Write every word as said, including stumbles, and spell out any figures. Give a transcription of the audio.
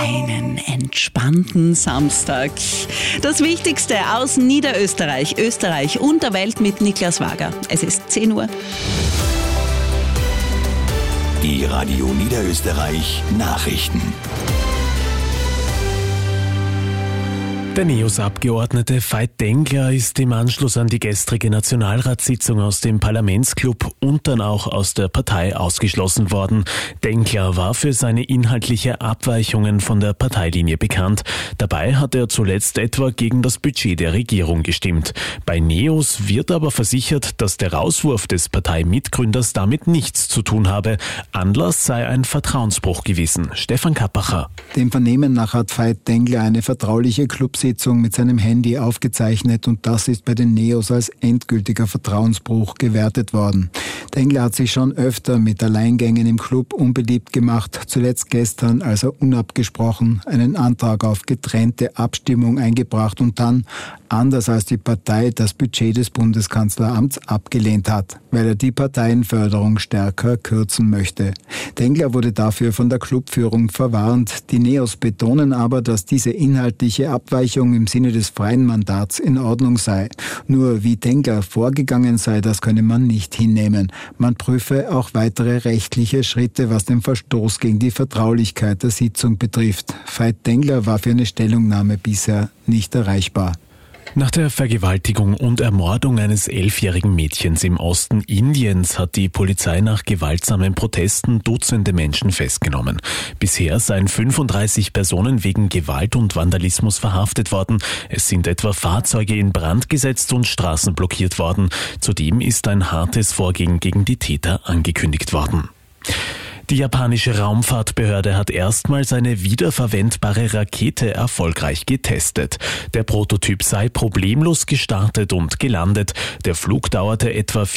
einen entspannten Samstag. Das Wichtigste aus Niederösterreich, Österreich und der Welt mit Niklas Wager. Es ist zehn Uhr. Die Radio Niederösterreich Nachrichten. Der NEOS-Abgeordnete Veit Dengler ist im Anschluss an die gestrige Nationalratssitzung aus dem Parlamentsclub und dann auch aus der Partei ausgeschlossen worden. Dengler war für seine inhaltliche Abweichungen von der Parteilinie bekannt. Dabei hat er zuletzt etwa gegen das Budget der Regierung gestimmt. Bei NEOS wird aber versichert, dass der Rauswurf des Parteimitgründers damit nichts zu tun habe. Anlass sei ein Vertrauensbruch gewesen. Stefan Kappacher. Dem Vernehmen nach hat Veit Dengler eine vertrauliche Clubsitzung mit seinem Handy aufgezeichnet und das ist bei den NEOS als endgültiger Vertrauensbruch gewertet worden. Dengler hat sich schon öfter mit Alleingängen im Club unbeliebt gemacht, zuletzt gestern, als er unabgesprochen einen Antrag auf getrennte Abstimmung eingebracht und dann, anders als die Partei, das Budget des Bundeskanzleramts abgelehnt hat, weil er die Parteienförderung stärker kürzen möchte. Dengler wurde dafür von der Clubführung verwarnt. Die NEOS betonen aber, dass diese inhaltliche Abweichung im Sinne des freien Mandats in Ordnung sei. Nur wie Dengler vorgegangen sei, das könne man nicht hinnehmen. Man prüfe auch weitere rechtliche Schritte, was den Verstoß gegen die Vertraulichkeit der Sitzung betrifft. Veit Dengler war für eine Stellungnahme bisher nicht erreichbar. Nach der Vergewaltigung und Ermordung eines elfjährigen Mädchens im Osten Indiens hat die Polizei nach gewaltsamen Protesten Dutzende Menschen festgenommen. Bisher seien fünfunddreißig Personen wegen Gewalt und Vandalismus verhaftet worden. Es sind etwa Fahrzeuge in Brand gesetzt und Straßen blockiert worden. Zudem ist ein hartes Vorgehen gegen die Täter angekündigt worden. Die japanische Raumfahrtbehörde hat erstmals eine wiederverwendbare Rakete erfolgreich getestet. Der Prototyp sei problemlos gestartet und gelandet. Der Flug dauerte etwa